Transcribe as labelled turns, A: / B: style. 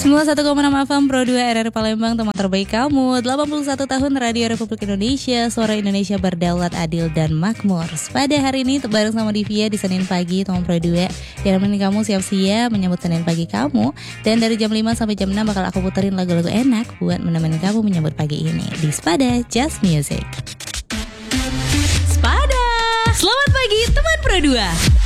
A: 91,6 FM Pro 2 RRI Palembang, teman terbaik kamu. 81 tahun Radio Republik Indonesia, suara Indonesia berdaulat, adil dan makmur. Pada hari ini bareng sama Divya di Senin pagi, teman Pro 2 yang nemenin kamu siap-siap menyambut Senin pagi kamu. Dan dari jam 5 sampai jam 6 bakal aku puterin lagu-lagu enak buat menemani kamu menyambut pagi ini di Spada Just Music. Spada, selamat pagi teman Pro 2.